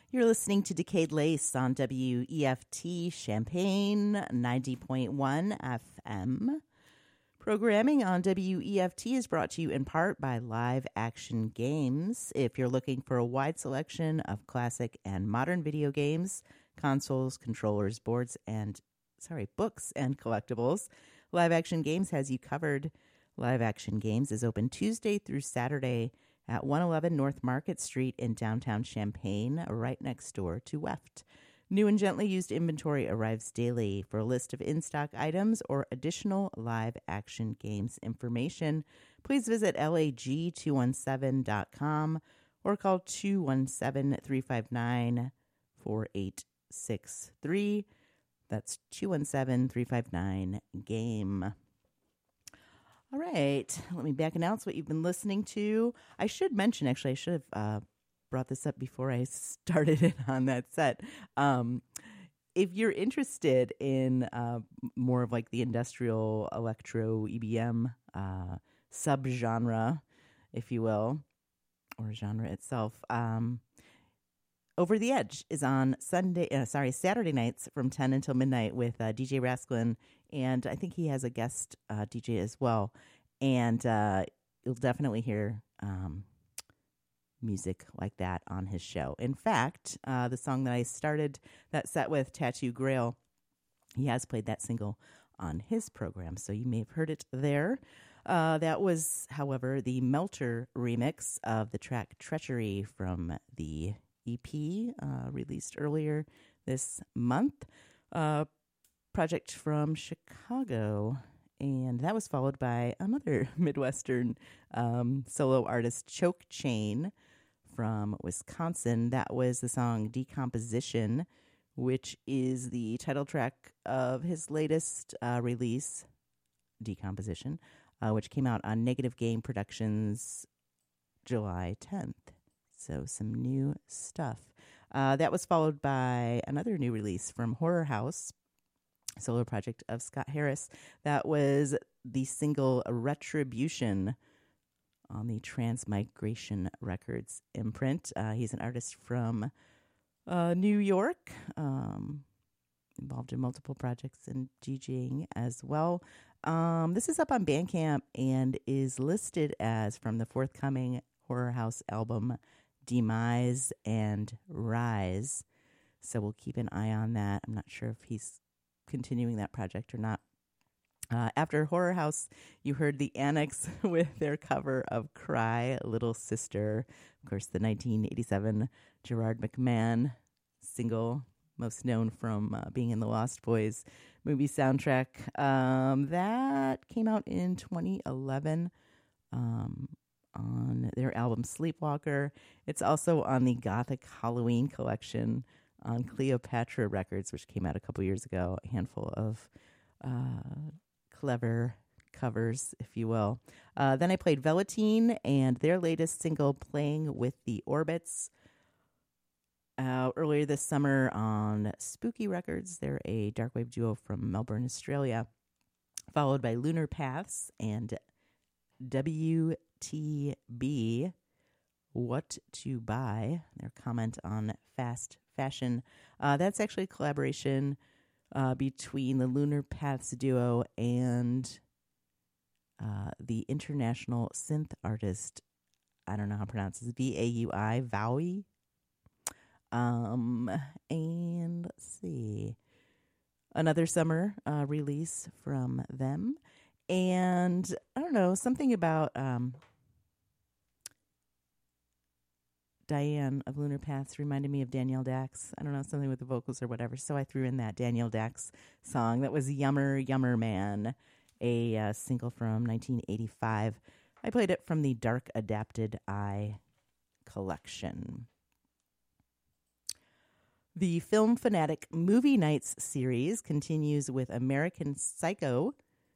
You're listening to Decayed Lace on WEFT Champaign 90.1 FM. Programming on WEFT is brought to you in part by Live Action Games. If you're looking for a wide selection of classic and modern video games, consoles, controllers, books, and collectibles, Live Action Games has you covered. Live Action Games is open Tuesday through Saturday at 111 North Market Street in downtown Champaign, right next door to WEFT. New and gently used inventory arrives daily. For a list of in-stock items or additional Live Action Games information, please visit lag217.com or call 217-359-4863. That's 217-359-GAME. All right, let me back announce what you've been listening to. I should mention, actually, I should have brought this up before I started it on that set. If you're interested in more of like the industrial electro EBM subgenre, if you will, or genre itself, Over the Edge is on Saturday nights from 10 until midnight with DJ Rasklin, and I think he has a guest DJ as well. And you'll definitely hear music like that on his show. In fact, the song that I started that set with, Tattoo Grail, he has played that single on his program, so you may have heard it there. That was, however, the Melter remix of the track Treachery from the EP released earlier this month. Project from Chicago. And that was followed by another Midwestern solo artist, Choke Chain, from Wisconsin. That was the song Decomposition, which is the title track of his latest release, Decomposition, which came out on Negative Game Productions July 10th. So some new stuff. That was followed by another new release from Horror House, solo project of Scott Harris. That was the single Retribution on the Transmigration Records imprint. He's an artist from New York, involved in multiple projects and DJing as well. This is up on Bandcamp and is listed as from the forthcoming Horror House album Demise and Rise. So we'll keep an eye on that. I'm not sure if he's continuing that project or not. After Horror House, you heard the Annex with their cover of Cry Little Sister. Of course, the 1987 Gerard McMahon single, most known from being in the Lost Boys movie soundtrack. That came out in 2011 on their album Sleepwalker. It's also on the Gothic Halloween collection on Cleopatra Records, which came out a couple years ago. A handful of clever covers, if you will. Then I played Velveteen and their latest single, Playing with the Orbits. Earlier this summer on Spooky Records. They're a darkwave duo from Melbourne, Australia. Followed by Lunar Paths and WTB, What to Buy, their comment on fast fashion. That's actually a collaboration between the Lunar Paths duo and the international synth artist, I don't know how to pronounce this, Vaui, Vaui. And let's see, another summer release from them. And I don't know, something about Diane of Lunar Paths reminded me of Danielle Dax. I don't know, something with the vocals or whatever. So I threw in that Danielle Dax song. That was Yummer Man, a single from 1985. I played it from the Dark Adapted Eye collection. The Film Fanatic Movie Nights series continues with American Psycho,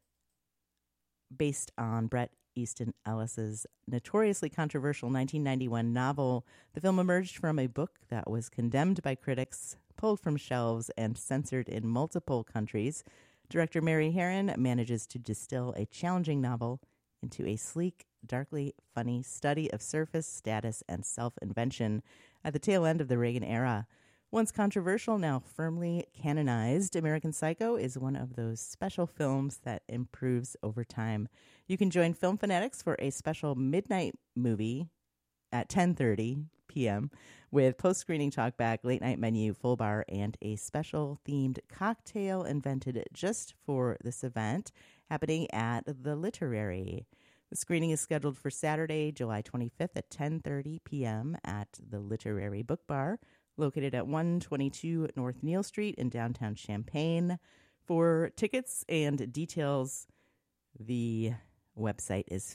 based on Bret Easton Ellis's notoriously controversial 1991 novel. The film emerged from a book that was condemned by critics, pulled from shelves, and censored in multiple countries. Director Mary Herron manages to distill a challenging novel into a sleek, darkly funny study of surface, status, and self-invention. at the tail end of the Reagan era. Once controversial, now firmly canonized, American Psycho is one of those special films that improves over time. You can join Film Fanatics for a special midnight movie at 10:30 p.m. with post-screening talkback, late-night menu, full bar, and a special themed cocktail invented just for this event happening at the Literary. The screening is scheduled for Saturday, July 25th at 10:30 p.m. at the Literary Book Bar, located at 122 North Neal Street in downtown Champaign. For tickets and details, the website is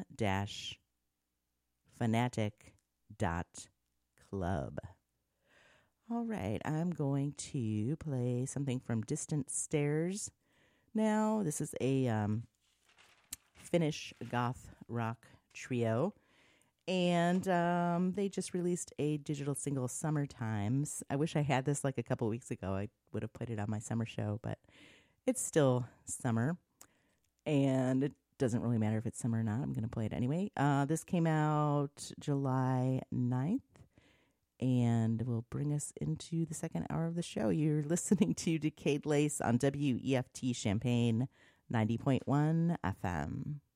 film-fanatic.club. All right, I'm going to play something from Distant Stairs now. This is a Finnish goth rock trio. And they just released a digital single, Summertimes. I wish I had this like a couple weeks ago. I would have played it on my summer show, but it's still summer. And it doesn't really matter if it's summer or not. I'm going to play it anyway. This came out July 9th and will bring us into the second hour of the show. You're listening to Decayed Lace on WEFT Champaign 90.1 FM.